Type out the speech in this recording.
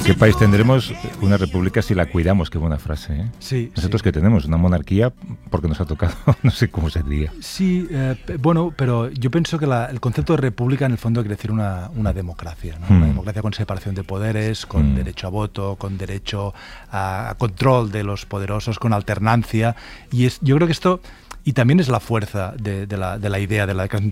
qué país tendremos una república si la cuidamos? Qué buena frase, ¿eh? Sí. Nosotros que tenemos una monarquía porque nos ha tocado, no sé cómo se diría. Sí, bueno, pero yo pienso que el concepto de república en el fondo quiere decir una democracia, ¿no? Una democracia con separación de poderes, con derecho a voto, con derecho a control de los poderosos, con alternancia. Y yo creo que esto... Y también es la fuerza de la idea de la